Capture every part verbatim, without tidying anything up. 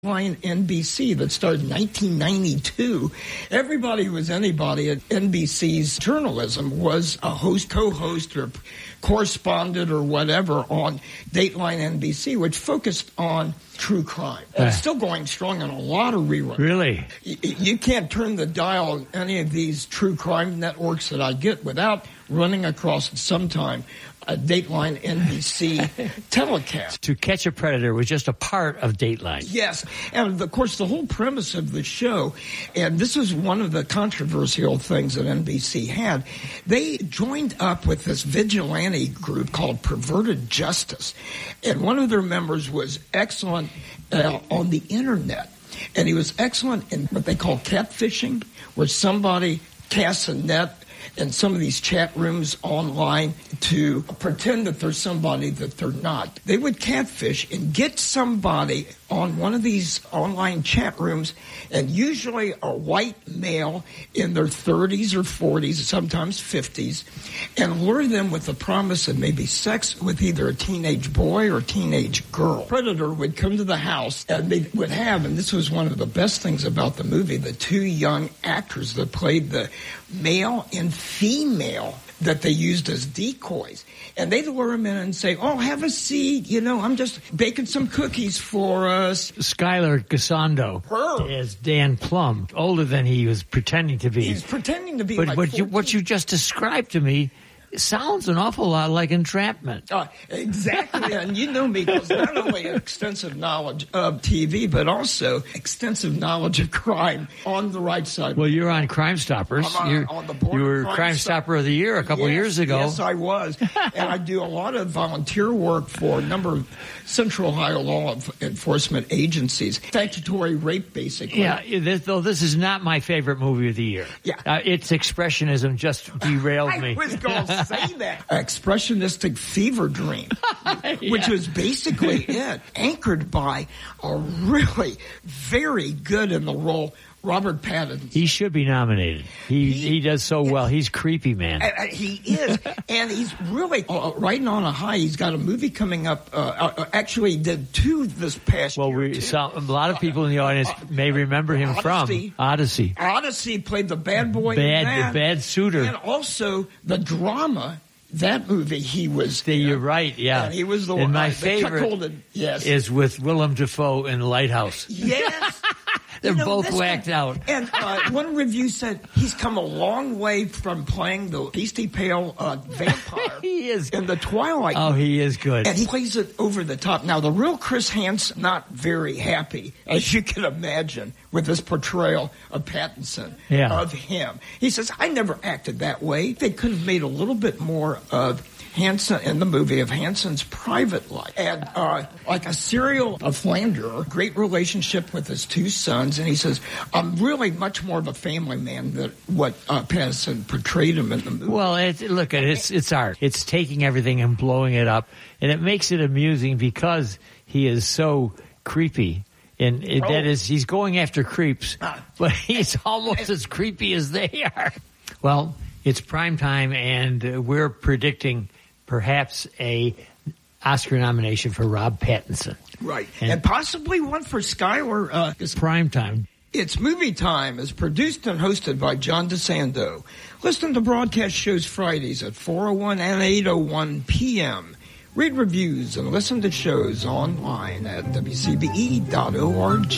Line N B C that started in nineteen ninety-two. Everybody who was anybody at N B C's journalism was a host, co-host, or correspondent or whatever on Dateline N B C, which focused on true crime. And it's still going strong on a lot of reruns. Really? You, you can't turn the dial on any of these true crime networks that I get without running across sometime a Dateline N B C telecast. To Catch a Predator was just a part of Dateline. Yes. And, of course, the whole premise of the show, and this is one of the controversial things that N B C had, they joined up with this vigilante group called Perverted Justice. And one of their members was excellent uh, on the Internet. And he was excellent in what they call catfishing, where somebody casts a net in some of these chat rooms online to pretend that there's somebody that they're not. They would catfish and get somebody on one of these online chat rooms, and usually a white male in their thirties or forties, sometimes fifties, and lure them with the promise of maybe sex with either a teenage boy or a teenage girl. Predator would come to the house, and they would have, and this was one of the best things about the movie, the two young actors that played the male and female that they used as decoys. And they'd lure him in and say, oh, have a seat. You know, I'm just baking some cookies for us. Skylar Gasondo Her. is Dan Plum, older than he was pretending to be. He's pretending to be But like what you, what you just described to me sounds an awful lot like entrapment. Uh, exactly, and you know me because not only extensive knowledge of T V, but also extensive knowledge of crime on the right side. Well, you're on Crime Stoppers. I'm on, you're, on the board you were of Crime, Crime Stopper of the Year a couple yes, years ago. Yes, I was. And I do a lot of volunteer work for a number of Central Ohio law enforcement agencies. Statutory rape, basically. Yeah, this, though this is not my favorite movie of the year. Yeah. Uh, its expressionism just derailed me. I was going to say that. Expressionistic fever dream, yeah. which was basically it, anchored by a really very good in the role Robert Pattinson. He should be nominated. He he, he does so yeah. well. He's creepy, man. Uh, he is, and he's really uh, riding on a high. He's got a movie coming up. Uh, uh, actually, he did two this past well, year. We, too. so, a lot of people in the audience uh, may remember him Odyssey. from Odyssey. Odyssey played the bad boy. Bad, in that. the bad suitor, and also the drama. That movie, he was there. You're right, yeah. And he was the and one. my uh, favorite yes. is with Willem Dafoe in The Lighthouse. Yes. They're you know, both whacked guy, out. And uh, one review said he's come a long way from playing the beastie pale uh, vampire he is. in the Twilight. Oh, he is good. And he plays it over the top. Now, the real Chris Hansen, not very happy, as you can imagine, with this portrayal of Pattinson, yeah. of him. He says, I never acted that way. They could have made a little bit more of Hansen in the movie of Hansen's private life. And uh, like a serial philanderer, great relationship with his two sons. And he says, I'm really much more of a family man than what uh, Pattinson portrayed him in the movie. Well, it, look, it's, it's art. It's taking everything and blowing it up. And it makes it amusing because he is so creepy. And it, oh. that is, he's going after creeps, but he's almost as creepy as they are. Well, it's prime time, and uh, we're predicting perhaps a Oscar nomination for Rob Pattinson. Right. And, and possibly one for Skylar. Uh, it's prime time. It's Movie Time is produced and hosted by John DeSando. Listen to broadcast shows Fridays at four oh one and eight oh one p.m. Read reviews and listen to shows online at w c b e dot org.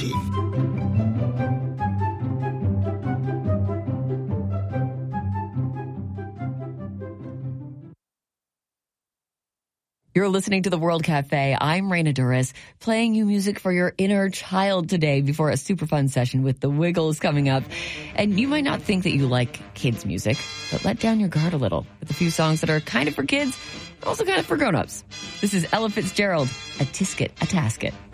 You're listening to The World Cafe. I'm Raina Duras, playing you music for your inner child today before a super fun session with The Wiggles coming up. And you might not think that you like kids' music, but let down your guard a little with a few songs that are kind of for kids, also kind of for grown-ups. This is Ella Fitzgerald, A Tisket, A Tasket.